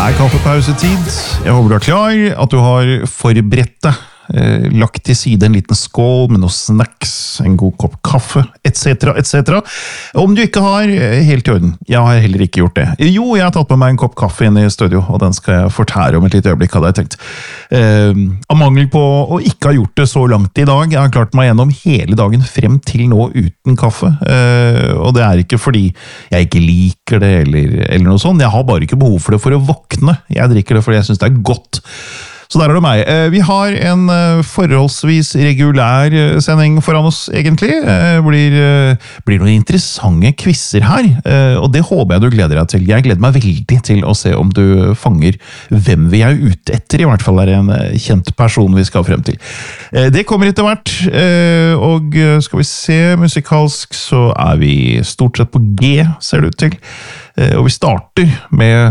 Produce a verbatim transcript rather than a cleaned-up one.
er kaffepausetid. Jeg håper du er klar, at du har forberedt deg. Eh, lagt til side en liten skål med noen snacks, en god kopp kaffe, et cetera, et cetera. Om du ikke har, helt i orden. Jeg har heller ikke gjort det. Jo, jeg har tatt med meg en kopp kaffe inn i studio, og den skal jeg fortære om et lite øyeblikk, hadde jeg tenkt. Eh, av mangel på å ikke ha gjort det så langt i dag, jeg har klart meg gjennom hele dagen frem til nå uten kaffe. Eh, og det er ikke fordi jeg ikke liker det, eller, eller noe sånt. Jeg har bare ikke behov for det for å våkne. Jeg drikker det fordi jeg synes det er godt. Så der er det meg. Vi har en forholdsvis regulær sending foran oss, egentlig. Det blir, blir noen interessante quizzer her, og det håper jeg du gleder deg til. Jeg gleder meg veldig til å se om du fanger hvem vi er ute etter. I hvert fall er det en kjent person vi skal frem til. Det kommer etter hvert, og skal vi se, musikalsk så er vi stort sett på G, ser det ut til. Og vi starter med